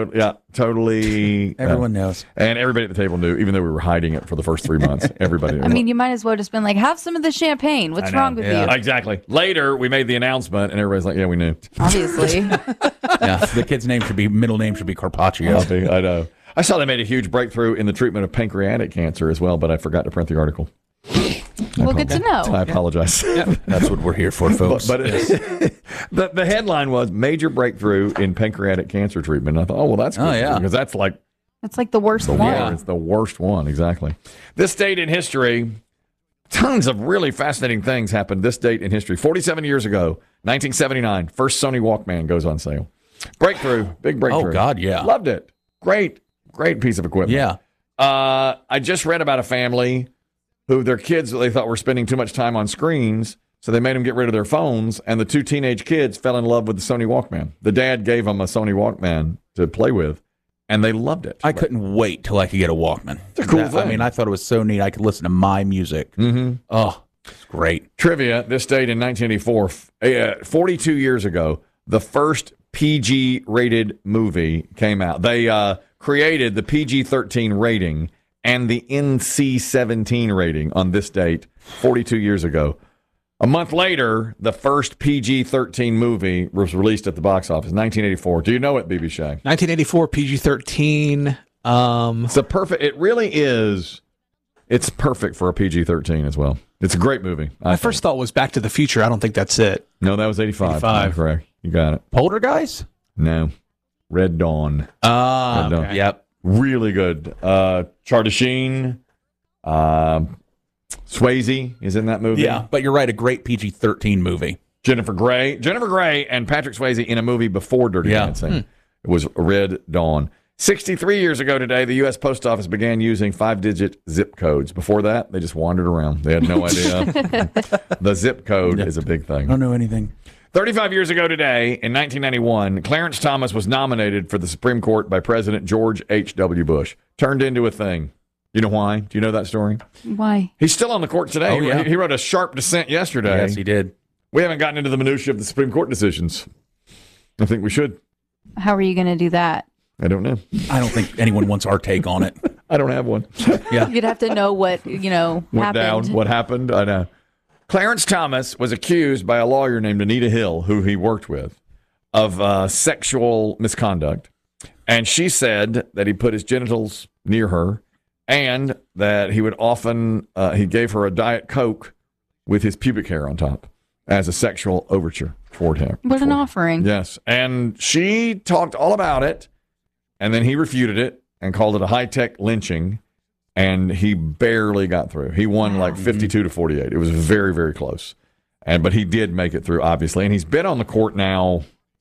Totally. Everyone knows. And everybody at the table knew, even though we were hiding it for the first 3 months. Everybody knew. I mean, you might as well just been like, have some of the champagne. What's wrong with you? Exactly. Later, we made the announcement, and everybody's like, yeah, we knew. Obviously. The kid's middle name should be Carpaccio. I know. I saw they made a huge breakthrough in the treatment of pancreatic cancer as well, but I forgot to print the article. Well, good to know. I apologize. That's what we're here for, folks. But the headline was major breakthrough in pancreatic cancer treatment. And I thought, oh, well, that's good. Because that's like the worst one. Yeah, it's the worst one. Exactly. This date in history, tons of really fascinating things happened this date in history. 47 years ago, 1979, first Sony Walkman goes on sale. Breakthrough, big breakthrough. Oh, God, yeah. Loved it. Great piece of equipment. Yeah. I just read about a family who their kids, they thought were spending too much time on screens, so they made them get rid of their phones, and the two teenage kids fell in love with the Sony Walkman. The dad gave them a Sony Walkman to play with, and they loved it. I couldn't wait till I could get a Walkman. It's a cool thing. I mean, I thought it was so neat. I could listen to my music. Mm-hmm. Oh, it's great. Trivia, this date in 1984, 42 years ago, the first PG-rated movie came out. They created the PG-13 rating and the NC-17 rating on this date 42 years ago. A month later, the first PG-13 movie was released at the box office, 1984. Do you know it, BB Shag? 1984 PG-13. It's a perfect. It really is. It's perfect for a PG-13 as well. It's a great movie. My first thought was Back to the Future. I don't think that's it. No, that was 85. 85. Correct. You got it. Poltergeist? No. Red Dawn. Red Dawn. Okay. Yep. Really good. Charlie Sheen. Swayze is in that movie. Yeah, but you're right. A great PG-13 movie. Jennifer Grey and Patrick Swayze in a movie before Dirty Dancing. It was Red Dawn. 63 years ago today, the U.S. Post Office began using 5-digit zip codes. Before that, they just wandered around. They had no idea. The zip code is a big thing. I don't know anything. 35 years ago today, in 1991, Clarence Thomas was nominated for the Supreme Court by President George H.W. Bush. Turned into a thing. You know why? Do you know that story? Why? He's still on the court today. Oh, yeah. He wrote a sharp dissent yesterday. Yes, he did. We haven't gotten into the minutiae of the Supreme Court decisions. I think we should. How are you going to do that? I don't know. I don't think anyone wants our take on it. I don't have one. Yeah. You'd have to know what, Went happened. down. What happened? I know. Clarence Thomas was accused by a lawyer named Anita Hill, who he worked with, of sexual misconduct. And she said that he put his genitals near her and that he would often, he gave her a Diet Coke with his pubic hair on top as a sexual overture toward him. What an offering. Yes. And she talked all about it, and then he refuted it and called it a high-tech lynching. And he barely got through. He won like 52 to 48. It was very, very close. But he did make it through, obviously. And he's been on the court now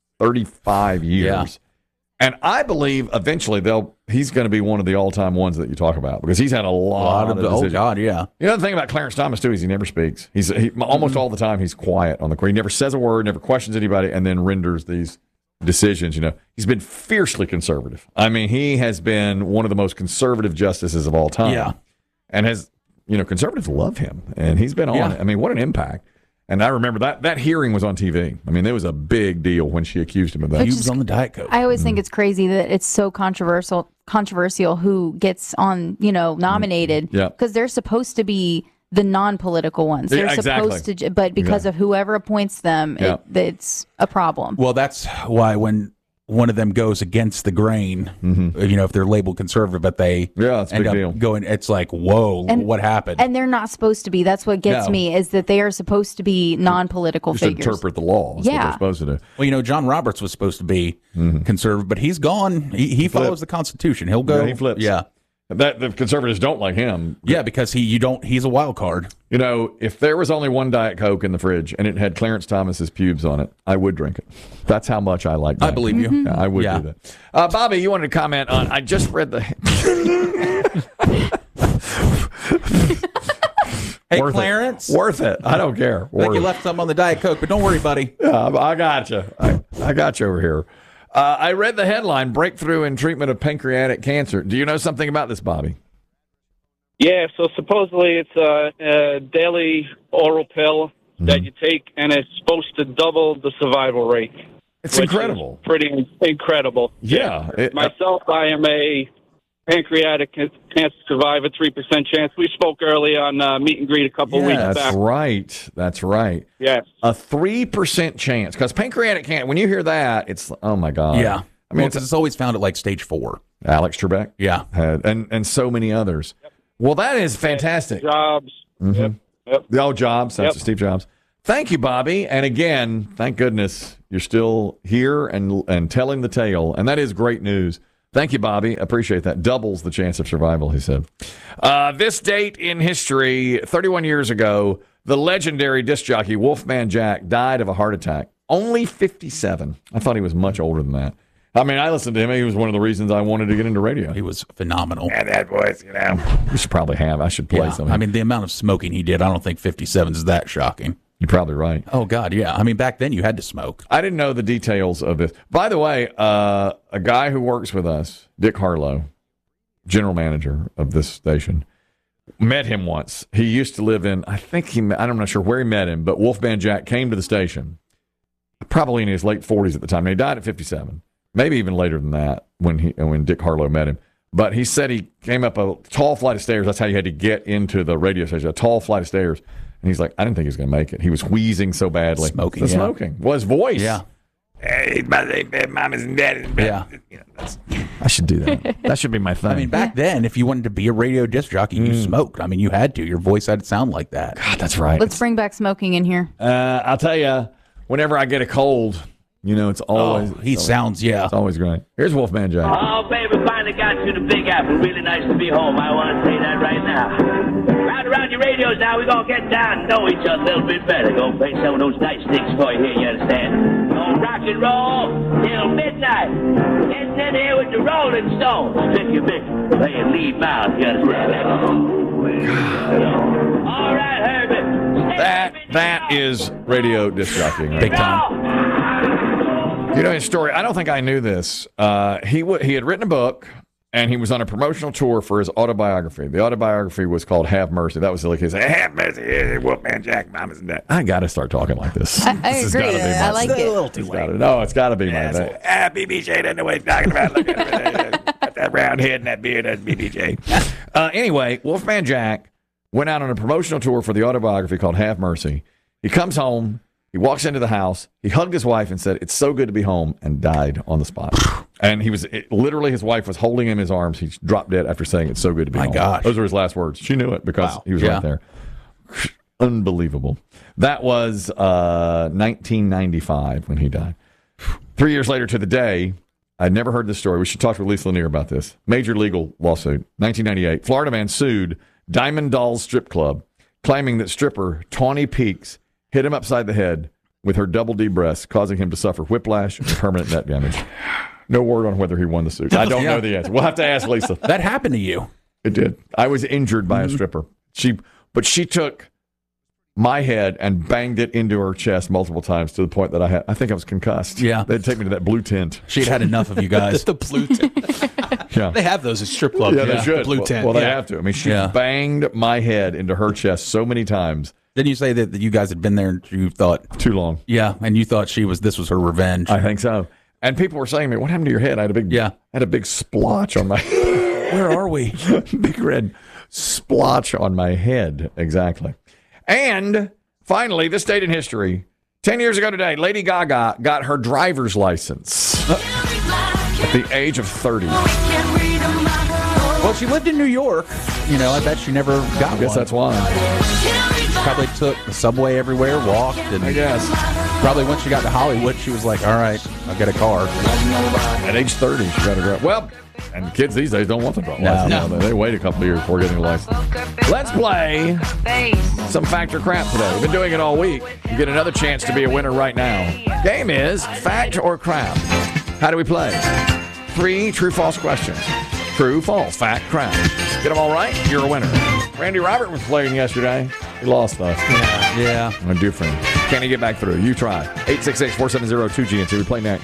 35 years. Yeah. And I believe eventually he's going to be one of the all-time ones that you talk about because he's had a lot of decisions. Oh, God, yeah. You know, the thing about Clarence Thomas, too, is he never speaks. He almost all the time he's quiet on the court. He never says a word, never questions anybody, and then renders these decisions. He's been fiercely conservative. I mean, he has been one of the most conservative justices of all time. Yeah. And conservatives love him. And he's been on. Yeah. I mean, what an impact. And I remember that hearing was on TV. I mean, there was a big deal when she accused him of that. He was on the Diet Coke. I always think it's crazy that it's so controversial who gets on, nominated. Yeah. Because they're supposed to be the non-political ones. They're supposed to, but because of whoever appoints them, it's a problem. Well, that's why when one of them goes against the grain, if they're labeled conservative, but they it's a end big up deal. going, it's like, whoa, what happened? And they're not supposed to be. That's what gets me, is that they are supposed to be non-political Just figures. interpret the law. That's what they're supposed to do. Well, John Roberts was supposed to be conservative, but he's gone. He follows the Constitution. He'll go. Yeah, he flips. Yeah. That the conservatives don't like him. Yeah, because he's a wild card. If there was only one Diet Coke in the fridge and it had Clarence Thomas's pubes on it, I would drink it. That's how much I like Diet I believe you. Yeah, I would do that. Bobby, you wanted to comment on, I just read the... Hey, Clarence. Worth it. I don't care. I think you left some on the Diet Coke, but don't worry, buddy. Yeah, I got you. I got you over here. I read the headline, Breakthrough in Treatment of Pancreatic Cancer. Do you know something about this, Bobby? Yeah, so supposedly it's a daily oral pill that you take, and it's supposed to double the survival rate. It's incredible. Pretty incredible. Yeah. Myself, I am a pancreatic cancer survivor, 3% chance. We spoke early on meet and greet a couple weeks back. That's right. Yes. A 3% chance. Because pancreatic cancer, when you hear that, it's, oh my God. Yeah. I mean, it's always found at like stage 4. Alex Trebek. Yeah. And so many others. Yep. Well, that is fantastic. Jobs. Mm-hmm. Yep. The old Jobs. That's Steve Jobs. Thank you, Bobby. And again, thank goodness you're still here and telling the tale. And that is great news. Thank you, Bobby. Appreciate that. Doubles the chance of survival, he said. This date in history, 31 years ago, the legendary disc jockey Wolfman Jack died of a heart attack. Only 57. I thought he was much older than that. I mean, I listened to him. He was one of the reasons I wanted to get into radio. He was phenomenal. And that voice, you know. We should probably have. I should play something. I mean, the amount of smoking he did, I don't think 57 is that shocking. You're probably right. Oh, God, yeah. I mean, back then you had to smoke. I didn't know the details of this. By the way, a guy who works with us, Dick Harlow, general manager of this station, met him once. He used to live in, I'm not sure where he met him, but Wolfman Jack came to the station, probably in his late 40s at the time. And he died at 57. Maybe even later than that when Dick Harlow met him. But he said he came up a tall flight of stairs. That's how you had to get into the radio station, a tall flight of stairs. And he's like, I didn't think he was going to make it. He was wheezing so badly. Smoking. Smoking. Well, his voice. Yeah. Hey, mamas and daddies. Yeah. You know, I should do that. That should be my thing. I mean, back then, if you wanted to be a radio disc jockey, you smoked. I mean, you had to. Your voice had to sound like that. God, that's right. Let's bring back smoking in here. I'll tell you, whenever I get a cold, you know, it's always... It's always great. Here's Wolfman Jack. Oh, baby, finally got to the Big Apple. Really nice to be home. I want to say that right now. Round around your radios now. We're going to get down and know each other a little bit better. Go play some of those nice things for you here, you understand? Go rock and roll till midnight. Getting in here with the Rolling Stones. Pick your pick. Playing lead mouth, you understand? All right, Herbie. That is radio disc jockeying. Right? Big time. You know his story. I don't think I knew this. He had written a book, and he was on a promotional tour for his autobiography. The autobiography was called Have Mercy. That was silly. He said, Have Mercy, Wolfman Jack, Mamas and Dad. I got to start talking like this. I agree. I like it. A little too late. It's got to be my thing. BBJ doesn't know what he's talking about. Look at him. Got that round head and that beard. That's BBJ. Anyway, Wolfman Jack went out on a promotional tour for the autobiography called Have Mercy. He comes home. He walks into the house. He hugged his wife and said, "It's so good to be home," and died on the spot. And literally, his wife was holding him in his arms. He dropped dead after saying, "It's so good to be home." My gosh. Those were his last words. She knew it because he was right there. Unbelievable. That was 1995 when he died. 3 years later to the day, I'd never heard this story. We should talk to Lisa Lanier about this. Major legal lawsuit. 1998. Florida man sued Diamond Dolls Strip Club, claiming that stripper Tawny Peaks hit him upside the head with her double D breasts, causing him to suffer whiplash and permanent neck damage. No word on whether he won the suit. I don't know the answer. We'll have to ask Lisa. That happened to you. It did. I was injured by a stripper. But she took my head and banged it into her chest multiple times to the point that I think I was concussed. Yeah. They'd take me to that blue tent. She'd had enough of you guys. The blue tent. Yeah. They have those at strip clubs. Yeah, they should. The blue tent. Well, they have to. I mean, she banged my head into her chest so many times. Didn't you say that you guys had been there and you thought... Too long. Yeah, and you thought this was her revenge. I think so. And people were saying to me, what happened to your head? I had a big splotch on my head. Where are we? Big red splotch on my head. Exactly. And finally, this date in history, 10 years ago today, Lady Gaga got her driver's license at the age of 30. Well, she lived in New York. You know, I bet she never got one. I guess that's why. Probably took the subway everywhere, walked, and I guess. Probably once she got to Hollywood, she was like, all right, I'll get a car. At age 30, she got a driver. Well, and kids these days don't want the license. No. They wait a couple of years before getting a license. Let's play some Fact or Crap today. We've been doing it all week. You get another chance to be a winner right now. Game is Fact or Crap. How do we play? 3 true-false questions. True, false, fact, crap. Get them all right, you're a winner. Randy Robert was playing yesterday. He lost, though. Yeah. I'm a new friend. Can he get back through? You try. 866-470-2GNC. We play next.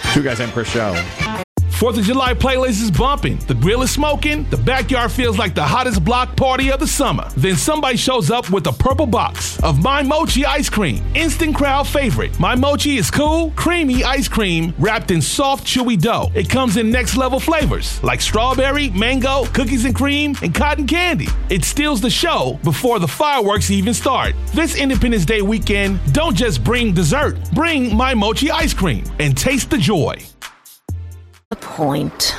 Two Guys and Chris Show. 4th of July playlist is bumping. The grill is smoking. The backyard feels like the hottest block party of the summer. Then somebody shows up with a purple box of My Mochi ice cream. Instant crowd favorite. My Mochi is cool, creamy ice cream wrapped in soft, chewy dough. It comes in next level flavors like strawberry, mango, cookies and cream, and cotton candy. It steals the show before the fireworks even start. This Independence Day weekend, don't just bring dessert. Bring My Mochi ice cream and taste the joy. Point.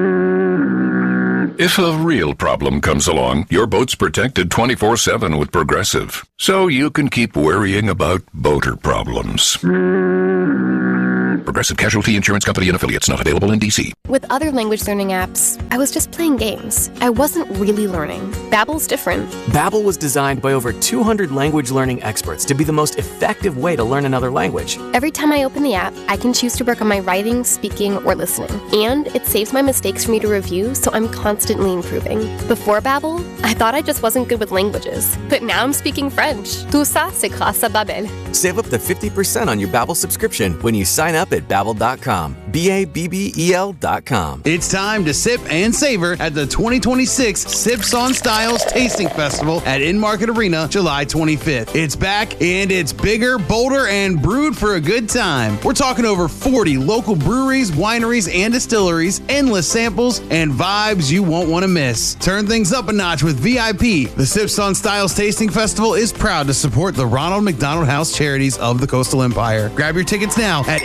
If a real problem comes along, your boat's protected 24/7 with Progressive, so you can keep worrying about boater problems. Progressive Casualty Insurance Company and Affiliates, not available in D.C. With other language learning apps, I was just playing games. I wasn't really learning. Babbel's different. Babbel was designed by over 200 language learning experts to be the most effective way to learn another language. Every time I open the app, I can choose to work on my writing, speaking, or listening. And it saves my mistakes for me to review, so I'm constantly improving. Before Babbel, I thought I just wasn't good with languages. But now I'm speaking French. Tout ça, c'est grâce à Babbel. Save up to 50% on your Babbel subscription when you sign up at Babbel.com. Babbel.com. It's time to sip and savor at the 2026 Sips on Styles Tasting Festival at In-Market Arena, July 25th. It's back, and it's bigger, bolder, and brewed for a good time. We're talking over 40 local breweries, wineries, and distilleries, endless samples, and vibes you won't want to miss. Turn things up a notch with VIP. The Sips on Styles Tasting Festival is proud to support the Ronald McDonald House Charities of the Coastal Empire. Grab your tickets now at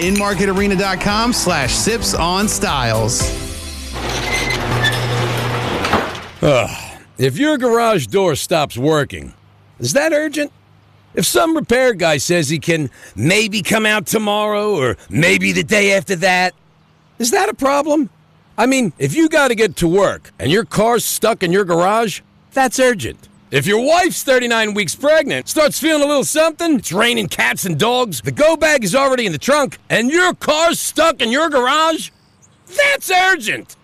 inmarketarena.com/sipsonstyles. If your garage door stops working, is that urgent? If some repair guy says he can maybe come out tomorrow or maybe the day after that, is that a problem? I mean, if you got to get to work and your car's stuck in your garage, that's urgent. If your wife's 39 weeks pregnant, starts feeling a little something, it's raining cats and dogs, the go bag is already in the trunk, and your car's stuck in your garage, that's urgent.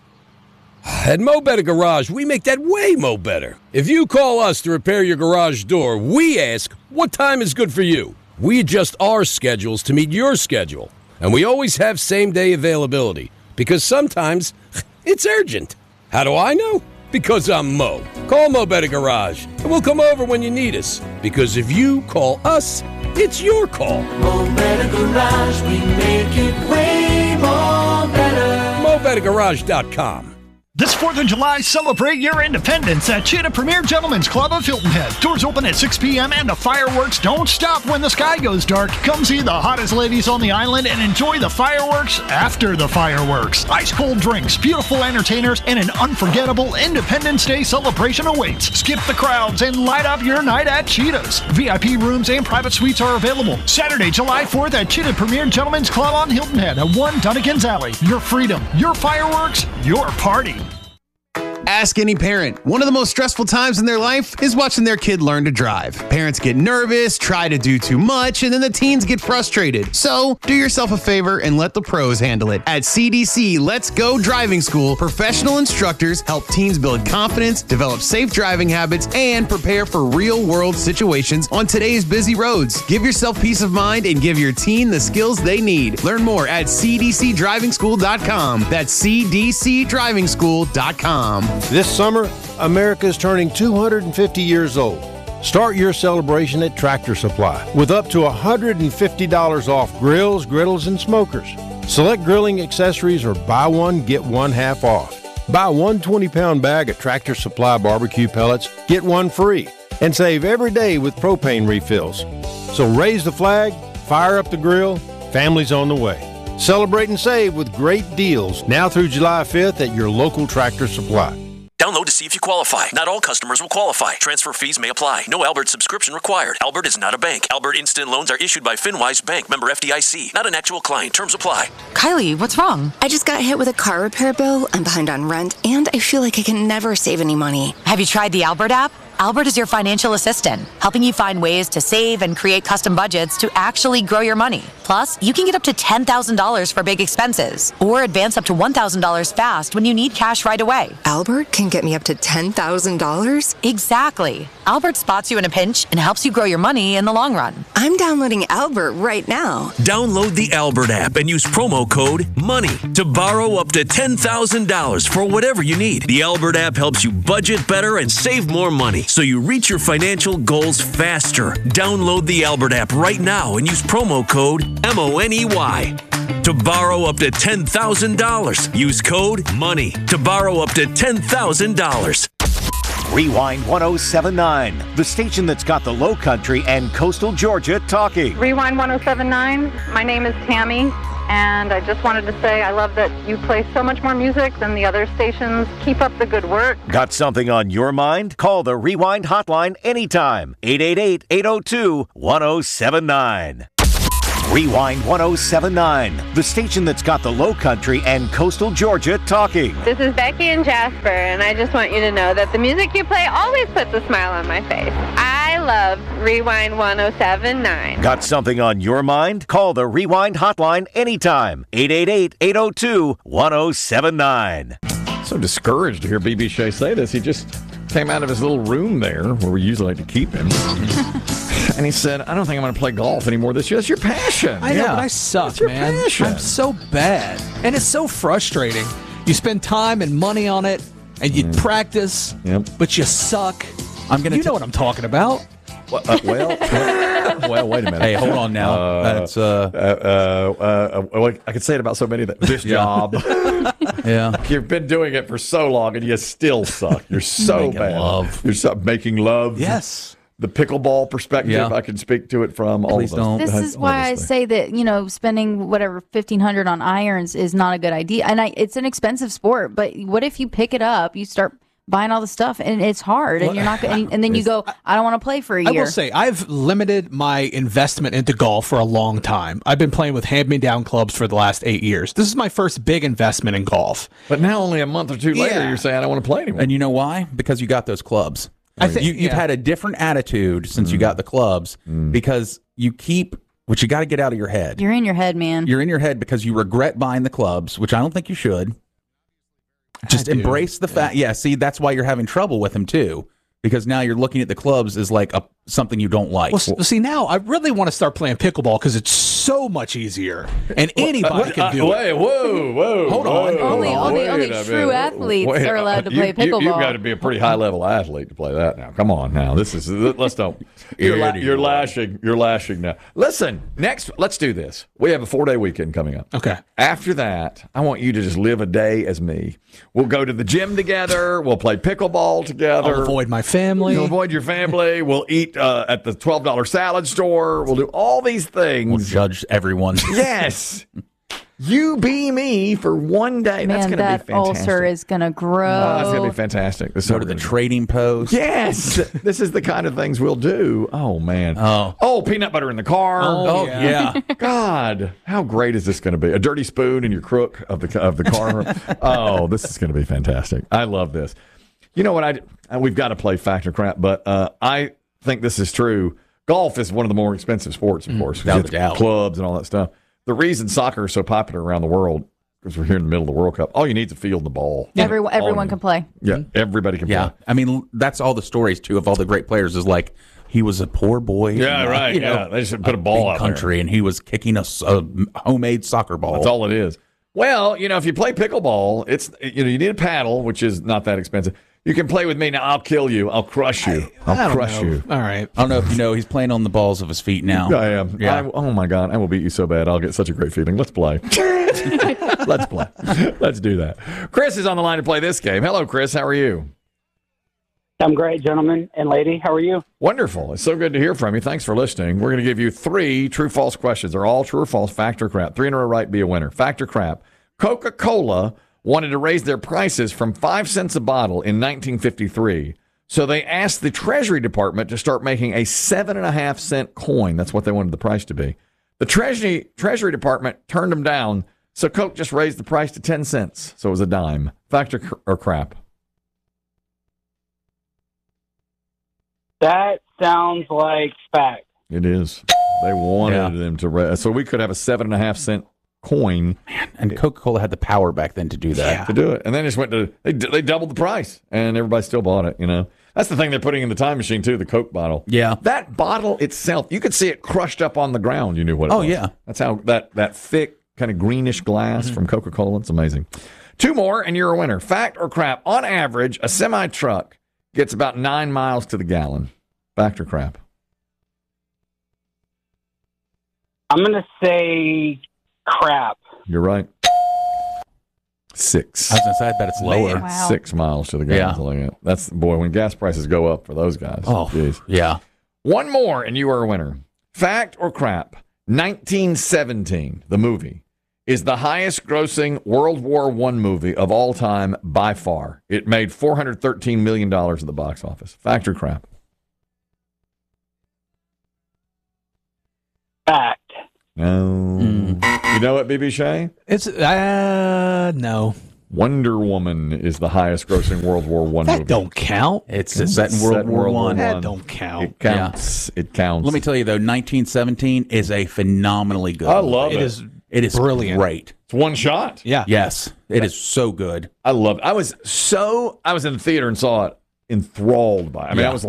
At Mo Better Garage, we make that way mo better. If you call us to repair your garage door, we ask, what time is good for you? We adjust our schedules to meet your schedule. And we always have same-day availability, because sometimes it's urgent. How do I know? Because I'm Mo. Call Mo Better Garage, and we'll come over when you need us. Because if you call us, it's your call. Mo Better Garage, we make it way more better. MoBetterGarage.com. This 4th of July, celebrate your independence at Cheetah Premier Gentlemen's Club of Hilton Head. Doors open at 6 p.m. and the fireworks don't stop when the sky goes dark. Come see the hottest ladies on the island and enjoy the fireworks after the fireworks. Ice-cold drinks, beautiful entertainers, and an unforgettable Independence Day celebration awaits. Skip the crowds and light up your night at Cheetah's. VIP rooms and private suites are available. Saturday, July 4th at Cheetah Premier Gentlemen's Club on Hilton Head at 1 Dunnigan's Alley. Your freedom, your fireworks, your party. Ask any parent. One of the most stressful times in their life is watching their kid learn to drive. Parents get nervous, try to do too much, and then the teens get frustrated. So, do yourself a favor and let the pros handle it. At CDC Let's Go Driving School, professional instructors help teens build confidence, develop safe driving habits, and prepare for real-world situations on today's busy roads. Give yourself peace of mind and give your teen the skills they need. Learn more at cdcdrivingschool.com. That's cdcdrivingschool.com. This summer, America is turning 250 years old. Start your celebration at Tractor Supply with up to $150 off grills, griddles, and smokers. Select grilling accessories or buy one, get one half off. Buy one 20-pound bag of Tractor Supply barbecue pellets, get one free, and save every day with propane refills. So raise the flag, fire up the grill, family's on the way. Celebrate and save with great deals now through July 5th at your local Tractor Supply. Download to see if you qualify. Not all customers will qualify. Transfer fees may apply. No Albert subscription required. Albert is not a bank. Albert Instant Loans are issued by FinWise Bank, member FDIC. Not an actual client. Terms apply. Kylie, what's wrong? I just got hit with a car repair bill. I'm behind on rent, and I feel like I can never save any money. Have you tried the Albert app? Albert is your financial assistant, helping you find ways to save and create custom budgets to actually grow your money. Plus, you can get up to $10,000 for big expenses or advance up to $1,000 fast when you need cash right away. Albert can get me up to $10,000? Exactly. Albert spots you in a pinch and helps you grow your money in the long run. I'm downloading Albert right now. Download the Albert app and use promo code MONEY to borrow up to $10,000 for whatever you need. The Albert app helps you budget better and save more money so you reach your financial goals faster. Download the Albert app right now and use promo code MONEY to borrow up to $10,000. Use code MONEY to borrow up to $10,000. Rewind 1079, the station that's got the Low Country and Coastal Georgia talking. Rewind 1079, my name is Tammy, and I just wanted to say I love that you play so much more music than the other stations. Keep up the good work. Got something on your mind? Call the Rewind hotline anytime. 888-802-1079. Rewind 1079, the station that's got the Low Country and Coastal Georgia talking. This is Becky and Jasper, and I just want you to know that the music you play always puts a smile on my face. I love Rewind 1079. Got something on your mind? Call the Rewind hotline anytime. 888-802-1079. So discouraged to hear B.B. Shea say this. He just came out of his little room there where we usually like to keep him. And he said, I don't think I'm going to play golf anymore this year. That's your passion. I know, but I suck, It's your man. passion. I'm so bad. And it's so frustrating. You spend time and money on it, and you practice, but you suck. You know what I'm talking about. Well, wait a minute. Hey, hold on now. That's I could say it about so many things. This job. Yeah. You've been doing it for so long, and you still suck. You're so Making bad. love. You're making love. Yes. The pickleball perspective, Yeah. I can speak to it from all Please of those. This is why I say that, spending whatever $1,500 on irons is not a good idea. And it's an expensive sport, but what if you pick it up, you start buying all the stuff, and it's hard, and you're not, and then you go, I don't want to play for a year. I will say, I've limited my investment into golf for a long time. I've been playing with hand-me-down clubs for the last 8 years. This is my first big investment in golf. But now only a month or two later, you're saying, I don't want to play anymore. And you know why? Because you got those clubs. I think You've had a different attitude since you got the clubs because you keep, which you got to get out of your head. You're in your head, man. You're in your head because you regret buying the clubs, which I don't think you should. Just embrace the fact. Yeah, see, that's why you're having trouble with them too, because now you're looking at the clubs as like something you don't like. Well, see, now I really want to start playing pickleball because it's so much easier, and anybody can do it. Whoa. Hold on. Only true athletes are allowed to play pickleball. You've got to be a pretty high level athlete to play that now. Come on now. Let's don't. You're lashing now. Listen, next, let's do this. We have a 4-day weekend coming up. Okay. After that, I want you to just live a day as me. We'll go to the gym together. We'll play pickleball together. I'll avoid my family. You'll avoid your family. We'll eat at the $12 salad store. We'll do all these things. We'll judge everyone. Yes. You be me for one day. That's Man, going to be that fantastic. ulcer is going to grow. It's going to be fantastic. Go to the trading post. Yes. This is the kind of things we'll do. Oh, man. Oh, peanut butter in the car. Oh, yeah. God, how great is this going to be? A dirty spoon in your crook of the car. Oh, this is going to be fantastic. I love this. You know what? We've got to play Factor Crap, but I think this is true. Golf is one of the more expensive sports, of course. Without a doubt. Clubs and all that stuff. The reason soccer is so popular around the world, because we're here in the middle of the World Cup, all you need is a field and the ball. Everyone can play. Yeah, everybody can play. I mean, that's all the stories, too, of all the great players is like, he was a poor boy. Yeah, right. You know, they just put a ball out country, there. and he was kicking a homemade soccer ball. That's all it is. Well, if you play pickleball, it's you need a paddle, which is not that expensive. You can play with me now. I'll kill you. I'll crush you. I'll crush you. All right. I don't know if you know, he's playing on the balls of his feet now. I am. Yeah. Oh my God, I will beat you so bad. I'll get such a great feeling. Let's play. Let's play. Let's do that. Chris is on the line to play this game. Hello, Chris. How are you? I'm great, gentlemen and lady. How are you? Wonderful. It's so good to hear from you. Thanks for listening. We're going to give you 3 true-false questions. They're all true or false. Fact or crap. 3 in a row right, be a winner. Fact or crap. Coca-Cola wanted to raise their prices from 5 cents a bottle in 1953. So they asked the Treasury Department to start making a 7.5-cent coin. That's what they wanted the price to be. The Treasury Department turned them down, so Coke just raised the price to 10 cents. So it was a dime. Fact or crap? That sounds like fact. It is. They wanted them to. So we could have a 7.5 cent coin. Man, and Coca-Cola had the power back then to do that. To do it. And then just went to, they doubled the price, and everybody still bought it, you know. That's the thing they're putting in the time machine, too, the Coke bottle. Yeah. That bottle itself, you could see it crushed up on the ground. You knew what it was. Oh, yeah. That's how that thick, kind of greenish glass from Coca-Cola. It's amazing. 2 more, and you're a winner. Fact or crap? On average, a semi-truck gets about 9 miles to the gallon. Fact or crap? I'm going to say crap. You're right. 6. I was going to say, I bet it's lower. Man, wow. 6 miles to the gallon. Yeah. That's, boy, when gas prices go up for those guys. Oh, geez. Yeah. 1 more, and you are a winner. Fact or crap? 1917, the movie, is the highest-grossing World War I movie of all time by far. It made $413 million at the box office. Fact or crap? Fact. No. You know what, BB Shea? It's no. Wonder Woman is the highest-grossing World War I movie. That don't count. It's set in World War I. That don't count. It counts. Yeah. It counts. Let me tell you, though, 1917 is a phenomenally good movie. love it. It is brilliant. Great. It's one shot. Yeah. Yes. It is so good. I love it. I was in the theater and saw it, enthralled by it. I mean, I was